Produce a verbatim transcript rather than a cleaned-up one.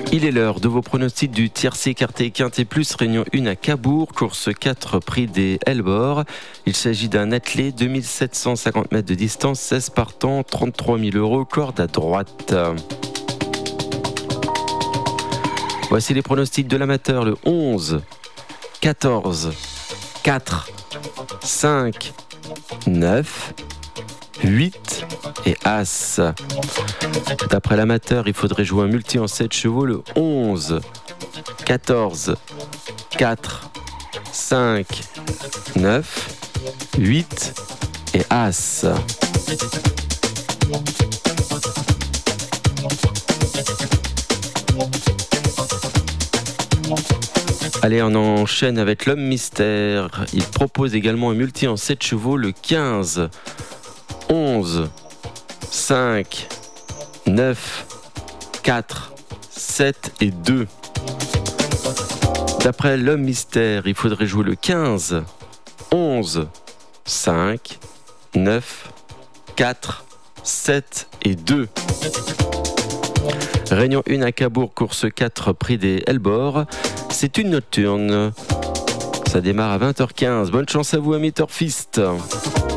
Il est l'heure de vos pronostics du tiercé écarté quinté plus réunion un à Cabourg, course quatre prix des Helbords. Il s'agit d'un attelé deux mille sept cent cinquante mètres de distance, seize partants, trente-trois mille euros, corde à droite. Voici les pronostics de l'amateur, le onze, quatorze, quatre, cinq, neuf, huit et As. D'après l'amateur, il faudrait jouer un multi en sept chevaux, le onze, quatorze, quatre, cinq, neuf, huit et As. Allez, on enchaîne avec l'homme mystère. Il propose également un multi en sept chevaux, le quinze, onze, cinq, neuf, quatre, sept et deux. D'après l'homme mystère, il faudrait jouer le quinze, onze, cinq, neuf, quatre, sept et deux. Réunion un à Cabourg, course quatre, prix des Helbords. C'est une nocturne. Ça démarre à vingt heures quinze. Bonne chance à vous, amis turfistes.